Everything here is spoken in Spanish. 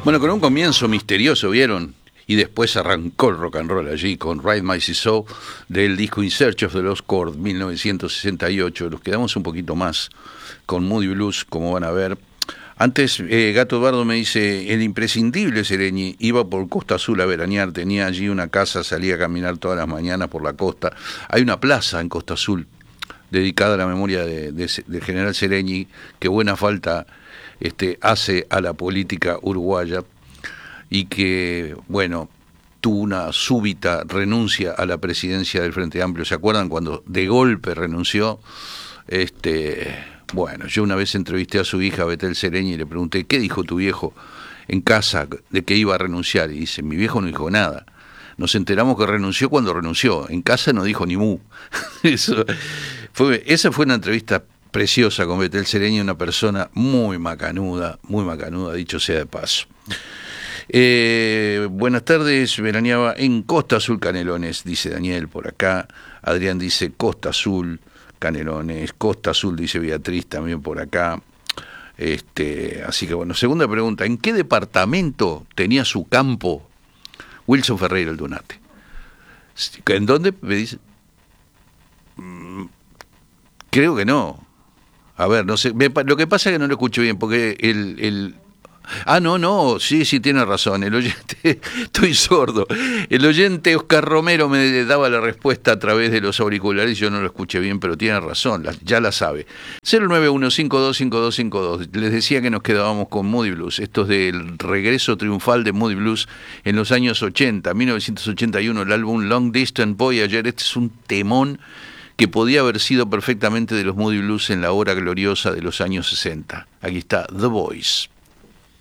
Bueno, con un comienzo misterioso, ¿vieron? Y después arrancó el rock and roll allí con Ride My Seesaw del disco In Search of the Lost Chord 1968. Nos quedamos un poquito más con Moody Blues, como van a ver. Antes, Gato Eduardo me dice, el imprescindible Sereñi iba por Costa Azul a veranear, tenía allí una casa, salía a caminar todas las mañanas por la costa. Hay una plaza en Costa Azul dedicada a la memoria del general Sereñi, que buena falta hace a la política uruguaya, y que, bueno, tuvo una súbita renuncia a la presidencia del Frente Amplio. ¿Se acuerdan cuando de golpe renunció? Bueno, yo una vez entrevisté a su hija, Betel Sereñi, y le pregunté, ¿qué dijo tu viejo en casa de que iba a renunciar? Y dice, mi viejo no dijo nada. Nos enteramos que renunció cuando renunció. En casa no dijo ni mu. Esa fue una entrevista preciosa con Betel Sereñi, una persona muy macanuda, dicho sea de paso. Buenas tardes, veraneaba en Costa Azul Canelones, dice Daniel por acá. Adrián dice Costa Azul Canelones, Costa Azul, dice Beatriz también por acá. Así que bueno, segunda pregunta, ¿en qué departamento tenía su campo Wilson Ferreira el Dunate? ¿En dónde? Me dice. Creo que no. A ver, no sé. Lo que pasa es que no lo escucho bien, porque no, sí, tiene razón. El oyente, estoy sordo. El oyente Oscar Romero me daba la respuesta a través de los auriculares, yo no lo escuché bien, pero tiene razón, ya la sabe. 091525252. Les decía que nos quedábamos con Moody Blues. Esto es del regreso triunfal de Moody Blues en los años 80, 1981, el álbum Long Distance Voyager. Este es un temón que podía haber sido perfectamente de los Moody Blues en la hora gloriosa de los años 60. Aquí está The Voice.